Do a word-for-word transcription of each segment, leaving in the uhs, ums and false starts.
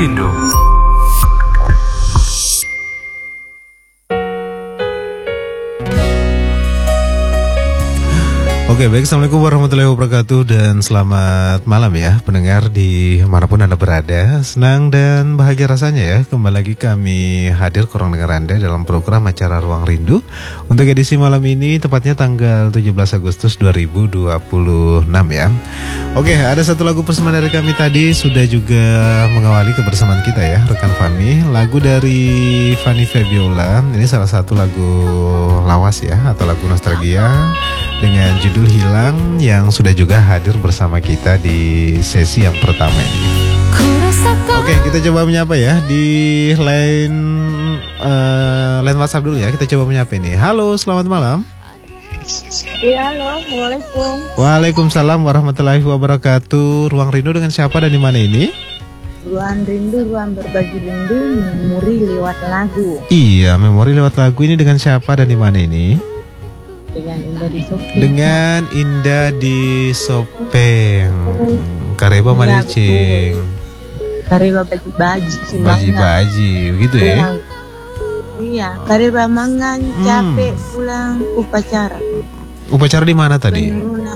Rindu. Oke, baik, assalamualaikum warahmatullahi wabarakatuh dan selamat malam ya pendengar di manapun Anda berada. Senang dan bahagia rasanya ya kembali lagi kami hadir kurang dengar Anda dalam program acara Ruang Rindu untuk edisi malam ini, tepatnya tanggal tujuh belas Agustus dua ribu dua puluh enam ya. Oke, ada satu lagu persembahan dari kami tadi sudah juga mengawali kebersamaan kita ya rekan Fami. Lagu dari Fanny Fabiola, ini salah satu lagu lawas ya atau lagu nostalgia dengan judul Hilang yang sudah juga hadir bersama kita di sesi yang pertama ini. Oke, kita coba menyapa ya di line uh, line WhatsApp dulu ya. Kita coba menyapa ini. Halo, selamat malam. Iya, halo, Assalamualaikum. Waalaikumsalam warahmatullahi wabarakatuh. Ruang Rindu dengan siapa dan di mana ini? Ruang Rindu, ruang berbagi rindu, memori lewat lagu. Iya, memori lewat lagu ini dengan siapa dan di mana ini? Dengan Indah di Sopeng. Dengan Indah di Sopeng. Kareba Malicing. Kareba baji-baji. Baji-baji, gitu ya? Iya, kareba mangan, Hmm. capek, pulang, upacara. Upacara di mana tadi? Penurunan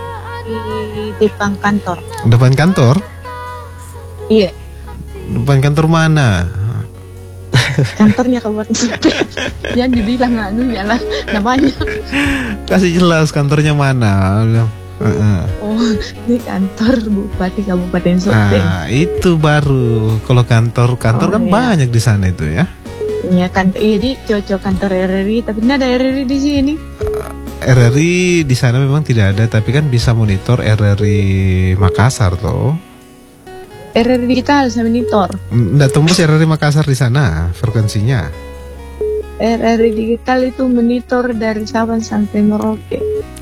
di depan kantor. Depan kantor? Iya, Depan kantor mana? kantornya Kabupaten Sopeng. Yang dibilang anu ya lah namanya. Kasih jelas kantornya mana? Uh-uh. Oh, ini kantor Bupati Kabupaten Sopeng. Nah, itu baru. Kalau kantor, kantor Oh, kan iya. banyak di sana itu ya. Iya kan, ini cocok kantor R R I, tapi tidak ada R R I di sini. R R I di sana memang tidak ada, tapi kan bisa monitor R R I Makassar toh. R R I digital saya monitor. Nggak tembus R R I Makassar di sana frekuensinya. R R I digital itu monitor dari Sabang sampai Merauke.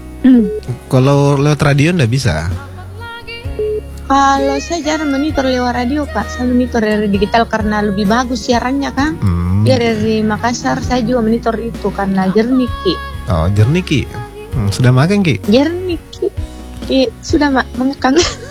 Kalau lewat radio nggak bisa. Kalau saya jarang monitor lewat radio, Pak. Saya monitor R R I digital karena lebih bagus siarannya kan. Hmm. Di R R I Makassar saya juga monitor itu karena jernih, Ki. Oh, jernih Ki. Hmm, sudah makan Ki? Jernih, Ki. Ki, sudah mak makan.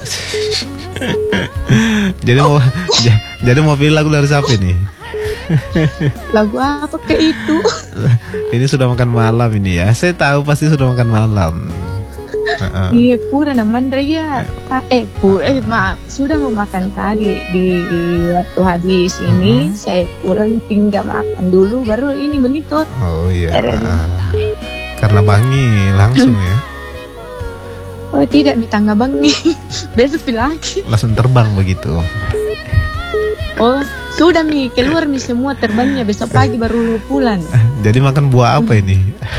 Jadi mau j- jadi mau pilih lagu dari siapa nih? Lagu apa ke itu? Ini sudah makan malam ini ya. Saya tahu pasti sudah makan malam. Uh-uh. Iya, pura namanya ya. Eh, pura, eh, maaf, sudah mau makan tadi di, di waktu habis ini. Hmm. Saya pulang tinggal makan dulu, baru ini monitor. Oh iya. R R I. Uh, karena Bangi langsung ya. Oh tidak, di tangga bang nih. Besok lagi. Langsung terbang begitu. Oh sudah nih, keluar nih semua terbangnya, besok pagi baru pulang. Jadi makan buah apa ini?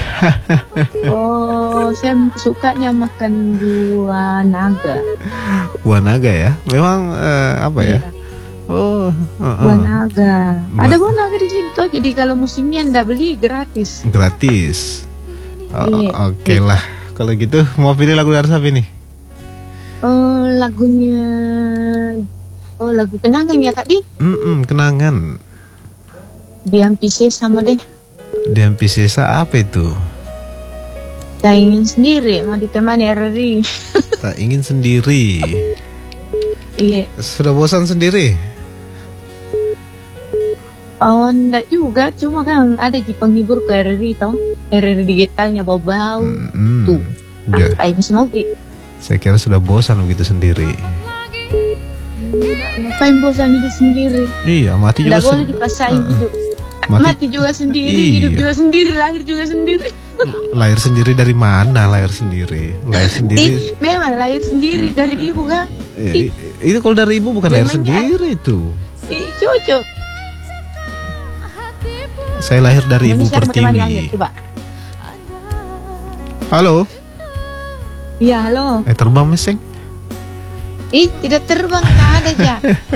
Oh, saya sukanya makan buah naga. Buah naga ya. Memang eh, apa ya? Iya, Oh, uh-uh. buah naga. Buah- Ada buah naga di situ, jadi kalau musimnya ndak beli gratis. Gratis. Oh, Iya. Oke lah. Kalau gitu mau pilih lagu dari siapa nih? Oh lagunya, oh lagu kenangan ya tadi. Mm-mm, kenangan. Diam Pisces sama deh. Diam Piscesa apa itu? Saya ingin sendiri, mau ditemani R R I. Tak ingin sendiri. Iya. Sudah bosan sendiri? Oh enggak juga, cuma kan ada di penghibur ke R R I tau. R R I digitalnya bau-bau. Mm-mm. Tuh. Ya, Apa ini semua Ki? saya kira sudah bosan begitu sendiri. Ngapain bosan hidup sendiri? Iya, mati juga Tidak boleh sen- dipaksain Uh-uh. hidup. Mati- Mati juga sendiri, Iya. hidup juga sendiri, lahir juga sendiri. Lahir sendiri dari mana? Lahir sendiri. Lahir sendiri. Ih, memang lahir sendiri dari ibu kan? Eh, itu kalau dari ibu bukan lahir Memangnya- sendiri itu. Ih, cocok. Saya lahir dari ibu Ini saya mau temani lahir, pertiwi. coba. Halo. Iya, halo. Eh terbang meseng. Ih, tidak terbang, tak ada aja.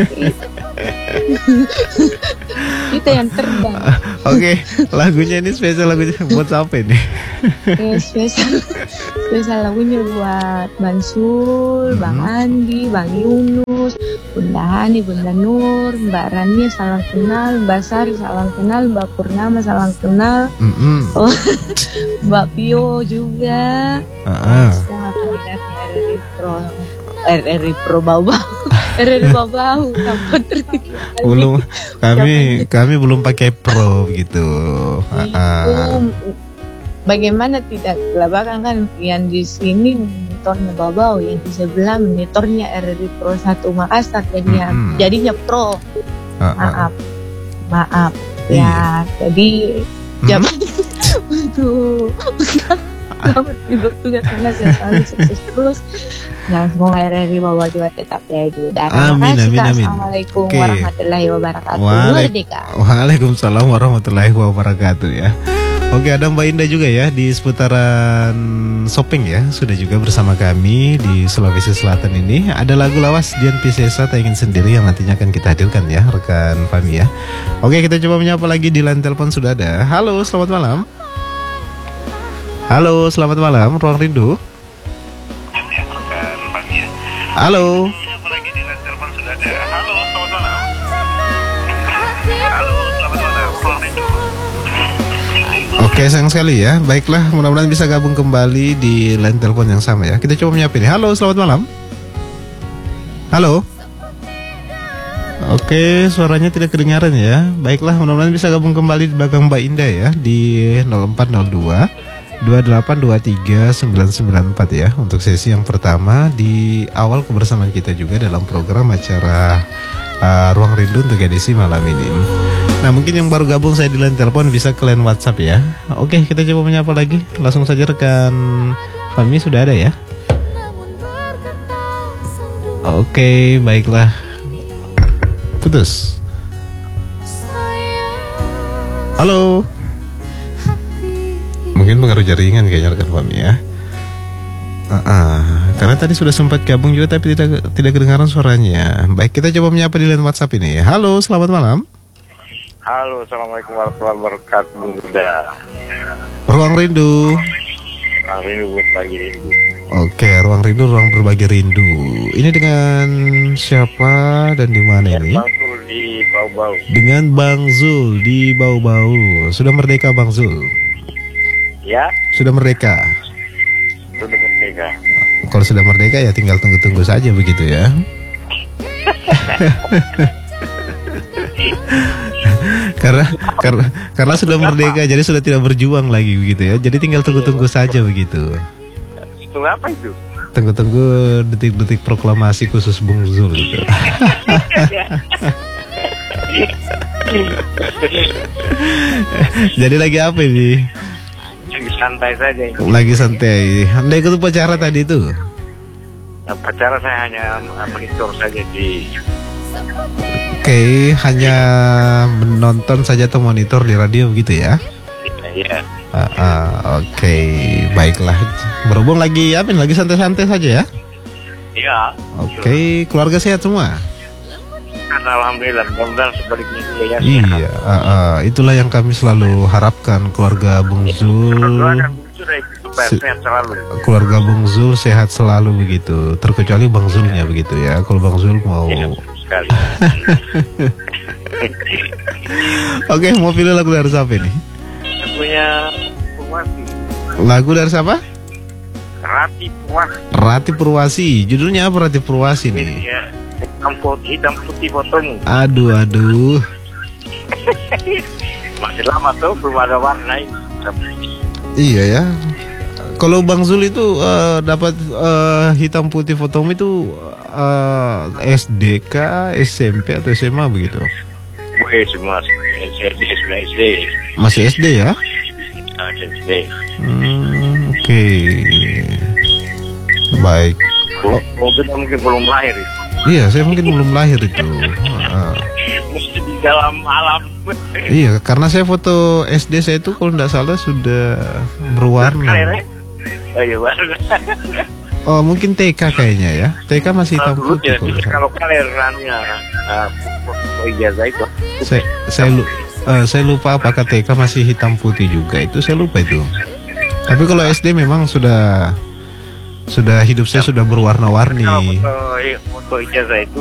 Kita yang terbang. Oke, lagunya ini spesial lagunya buat siapa ini? Ya, spesial, spesial lagunya buat Bang Sul, Bang Mhm. Andi, Bang Yunus, Bunda Hani, Bunda Nur, Mbak Rania salam kenal, Mbak Sari salam kenal, Mbak Purnama salam kenal, Mm-mm. oh, Mbak Pio juga. Ah, ah. Semua kandidat R R I Pro, R R I Pro bau-bau, R R I Babau sampai tertipu. Belum, kami kami belum pakai Pro gitu. Uh, Bagaimana tidak kelabakan kan yang di sini monitornya Babau, yang di sebelah monitornya R R I Pro satu Makassar, jadinya mm-hmm. jadinya Pro. Uh, uh. Maaf, maaf Iya. ya. Jadi zaman itu selamat bertugas karena saya selalu sukses terus. Nah, semoga R R I Babau juga tetap ya itu. Dan Amin, terima kasih, amin, Kak. amin. Assalamualaikum Oke. warahmatullahi wabarakatuh. Waalaikum- Merdeka. Waalaikumsalam warahmatullahi wabarakatuh ya. Oke, ada Mbak Indah juga ya di seputaran Sopeng ya, sudah juga bersama kami di Sulawesi Selatan ini. Ada lagu lawas Dian Piscesa Tak Ingin Sendiri yang nantinya akan kita hadirkan ya, rekan Fami ya. Oke, kita coba menyapa lagi di line telepon sudah ada. Halo, selamat malam. Halo, selamat malam, Ruang Rindu. Halo. Oke, sayang sekali ya. Baiklah, mudah-mudahan bisa gabung kembali di line telepon yang sama ya. Kita coba menyapa ini. Halo, selamat malam. Halo. Oke, suaranya tidak kedengaran ya. Baiklah, mudah-mudahan bisa gabung kembali di belakang Mbak Indah ya di nol empat nol dua dua delapan dua tiga sembilan sembilan empat ya untuk sesi yang pertama di awal kebersamaan kita juga dalam program acara uh, Ruang Rindu untuk edisi malam ini. Nah, mungkin yang baru gabung saya di line telepon bisa ke line WhatsApp ya. Oke, kita coba menyapa lagi. Langsung saja rekan Fami sudah ada ya. Oke, baiklah. Putus. Halo. Mungkin pengaruh jaringan kayaknya rekan Fami ya. Uh-uh. Karena tadi sudah sempat gabung juga tapi tidak tidak kedengaran suaranya. Baik, kita coba menyapa di line WhatsApp ini. Halo, selamat malam. Halo, assalamualaikum warahmatullahi wabarakatuh. Bunda. Ruang Rindu. Ruang Rindu berbagi rindu. Oke, Ruang Rindu, ruang berbagi rindu. Ini dengan siapa dan di mana ini? Bang Zul di Bau-Bau. Dengan Bang Zul di Bau-Bau. Sudah merdeka Bang Zul? Ya, Sudah merdeka. sudah merdeka. Kalau sudah merdeka ya tinggal tunggu-tunggu saja begitu ya. karena karena karena sudah merdeka jadi sudah tidak berjuang lagi begitu ya. Jadi tinggal tunggu-tunggu saja begitu. Itu apa itu? Tunggu-tunggu detik-detik proklamasi khusus Bung Zul gitu. Jadi lagi apa ini? Lagi santai saja itu. Lagi santai. Anda ikut upacara tadi itu? Nah, pacara saya hanya monitor saja di. Oke, hanya menonton saja atau monitor di radio begitu ya? Iya. Uh, uh, Oke, baiklah. Berhubung lagi apa? Lagi santai-santai saja ya? Iya. Oke, keluarga sehat semua? Alhamdulillah, mudah-mudahan sebaliknya juga ya. Iya, uh, uh, itulah yang kami selalu harapkan, keluarga Bung Zul. Doakan sudah itu Se- sehat selalu. Keluarga Bung Zul sehat selalu begitu. Terkecuali Bang Zulnya begitu ya. Kalau Bang Zul mau. Iya, sekali. Oke, mau pilih lagu dari siapa ini? Punya Purwasi. Lagu dari siapa? Rati Puas. Rati Purwasi. Judulnya apa Rati Purwasi nih? Ya. Hitam putih, hitam putih fotomu. Aduh, aduh. Masih lama tuh, belum ada warna ini. Iya ya. Kalau Bang Zul itu uh, dapat uh, hitam putih fotomu itu uh, S D K, S M P atau S M A begitu? Gue semua S D, sudah S D. Masih S D ya? Nah, S D. Hmm, Oke. Okay. Baik. Oh, oh, kita mungkin belum lahir itu. Iya, saya mungkin belum lahir itu. Uh, Mesti di dalam alam. iya, karena saya foto S D saya itu kalau tidak salah sudah berwarna. Kalernya? Oh iya, warna. Oh, mungkin T K kayaknya ya. T K masih hitam Dulu putih. ya, kalau saya. kalau kalernya oh ijazah itu. Saya saya, lu, uh, saya lupa apakah T K masih hitam putih juga. Itu saya lupa itu. Tapi kalau S D memang sudah sudah hidup saya sudah berwarna-warni. Kalau foto, foto ijazah itu